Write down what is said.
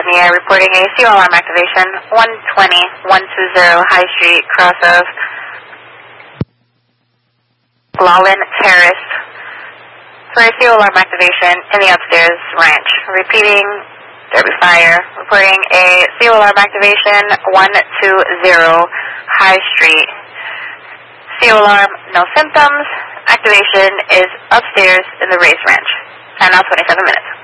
Mia, reporting a CO alarm activation, 120-120 High Street, cross of Lawlin Terrace, for a CO alarm activation in the upstairs ranch. Repeating, Derby Fire, reporting a CO alarm activation, 120 High Street. CO alarm, no symptoms. Activation is upstairs in the race ranch. Time now 27 minutes.